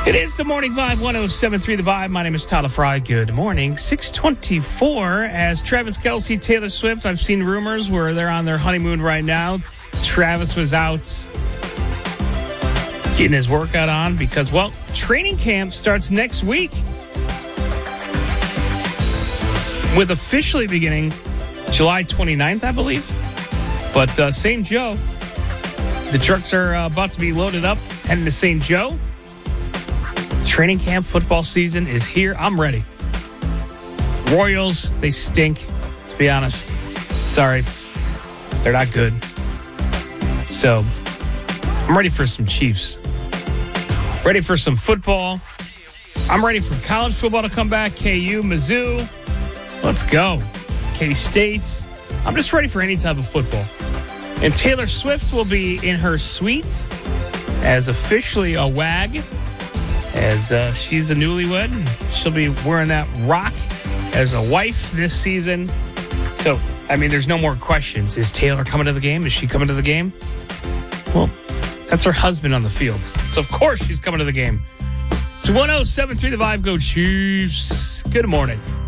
It is the Morning Vibe, 107.3 The Vibe. My name is Tyler Fry. Good morning. 6:24 as Travis Kelce, Taylor Swift. I've seen rumors where they're on their honeymoon right now. Travis was out getting his workout on because, well, training camp starts next week. With officially beginning July 29th, I believe. But St. Joe, the trucks are about to be loaded up, heading to St. Joe. Training camp football season is here. I'm ready. Royals, they stink, to be honest. Sorry. They're not good. So, I'm ready for some Chiefs. Ready for some football. I'm ready for college football to come back. KU, Mizzou. Let's go. K-State. I'm just ready for any type of football. And Taylor Swift will be in her suite as officially a WAG. As she's a newlywed, she'll be wearing that rock as a wife this season. So, I mean, there's no more questions. Is Taylor coming to the game? Is she coming to the game? Well, that's her husband on the field. So, of course, she's coming to the game. It's 107.3 The Vibe. Go Chiefs. Good morning.